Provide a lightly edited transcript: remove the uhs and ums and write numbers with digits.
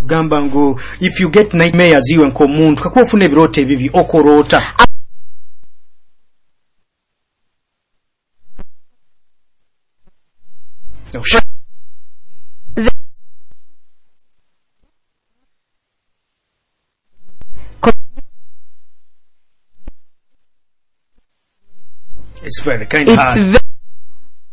gamba ngo if you get nightmares iwe nk'omuntu kakuba ofuna ebirooto ebibi okoroota. It's very kind of hard.